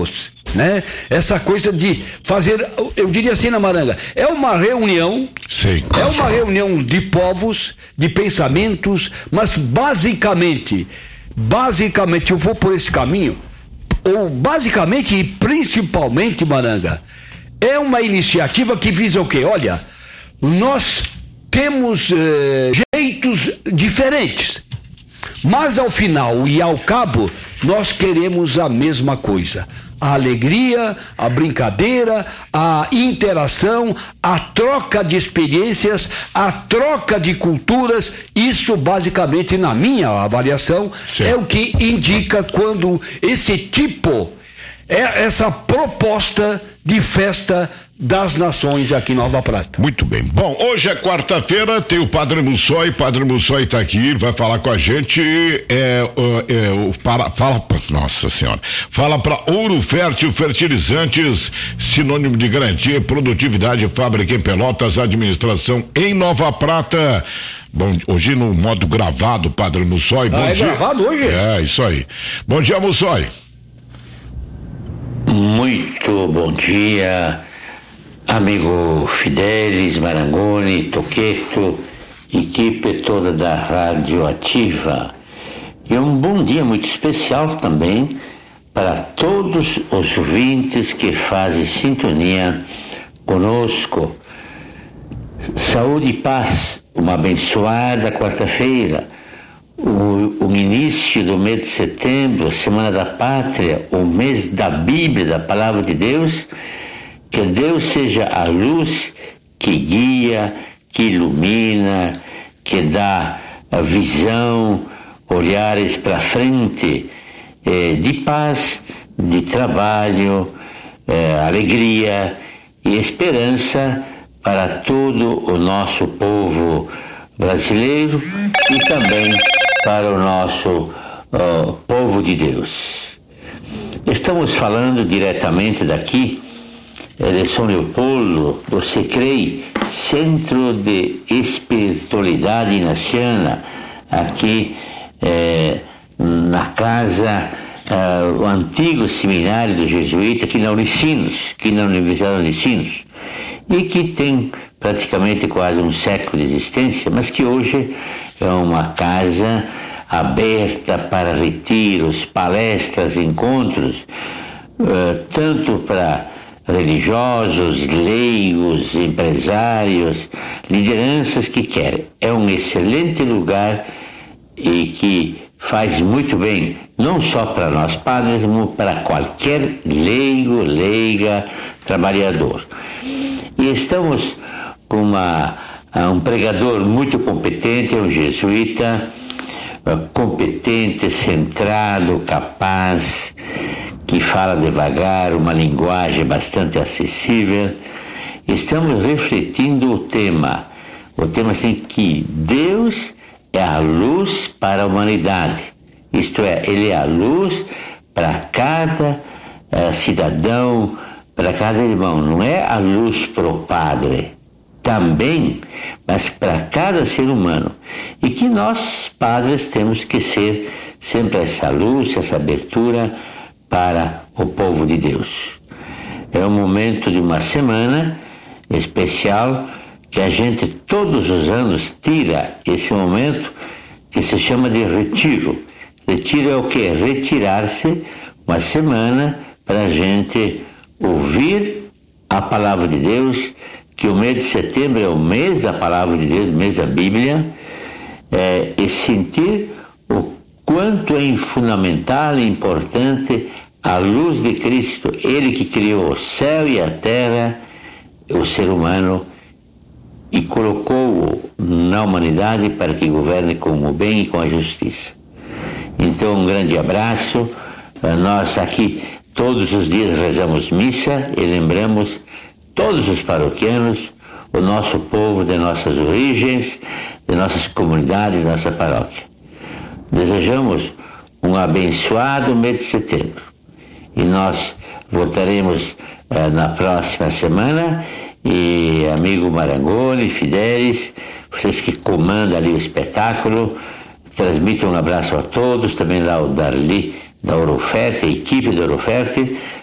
povos, né? Essa coisa de fazer, eu diria assim na Maranga, é uma reunião, sim, é uma reunião de povos, de pensamentos, mas basicamente eu vou por esse caminho, ou basicamente e principalmente, Maranga, é uma iniciativa que visa o quê? Olha, nós temos jeitos diferentes, mas ao final e ao cabo nós queremos a mesma coisa: a alegria, a brincadeira, a interação, a troca de experiências, a troca de culturas. Isso basicamente, na minha avaliação, sim, é o que indica quando esse tipo, essa proposta de festa das nações aqui em Nova Prata. Muito bem. Bom, hoje é quarta-feira, tem o Padre Mussoi tá aqui, vai falar com a gente, nossa senhora, fala para Ouro Fértil Fertilizantes, sinônimo de garantia e produtividade, fábrica em Pelotas, administração em Nova Prata. Bom, hoje no modo gravado, Padre Mussoi, bom dia. Gravado hoje? É, isso aí. Bom dia, Mussoi. Muito bom dia, amigo Fidelis, Marangoni, Toqueto, equipe toda da Rádio Ativa. E um bom dia muito especial também para todos os ouvintes que fazem sintonia conosco. Saúde e paz, uma abençoada quarta-feira. O início do mês de setembro, Semana da Pátria, o mês da Bíblia, da Palavra de Deus. Que Deus seja a luz que guia, que ilumina, que dá a visão, olhares para frente, de paz, de trabalho, alegria e esperança para todo o nosso povo brasileiro e também para o nosso povo de Deus. Estamos falando diretamente daqui de São Leopoldo, do SECREI, Centro de Espiritualidade Inaciana, aqui na casa, o antigo seminário do Jesuíta, aqui na Unicinos, aqui na Universidade Unicinos, e que tem praticamente quase um século de existência, mas que hoje é uma casa aberta para retiros, palestras, encontros, tanto para religiosos, leigos, empresários, lideranças que querem. É um excelente lugar e que faz muito bem, não só para nós padres, mas para qualquer leigo, leiga, trabalhador. E estamos com um pregador muito competente, um jesuíta, competente, centrado, capaz, que fala devagar, uma linguagem bastante acessível. Estamos refletindo o tema assim, que Deus é a luz para a humanidade, isto é, Ele é a luz para cada cidadão, para cada irmão, não é a luz para o padre, também, mas para cada ser humano, e que nós, padres, temos que ser sempre essa luz, essa abertura para o povo de Deus. É um momento de uma semana especial que a gente todos os anos tira esse momento que se chama de retiro. Retiro é o quê? Retirar-se uma semana para a gente ouvir a palavra de Deus, que o mês de setembro é o mês da palavra de Deus, o mês da Bíblia, e sentir o quanto é fundamental e importante a luz de Cristo, Ele que criou o céu e a terra, o ser humano, e colocou-o na humanidade para que governe com o bem e com a justiça. Então, um grande abraço. Nós aqui todos os dias rezamos missa e lembramos todos os paroquianos, o nosso povo de nossas origens, de nossas comunidades, de nossa paróquia. Desejamos um abençoado mês de setembro. E nós voltaremos na próxima semana. E amigo Marangoni, Fidelis, vocês que comandam ali o espetáculo, transmitem um abraço a todos, também lá o Darli da Ouro Fértil, a equipe da Ouro Fértil,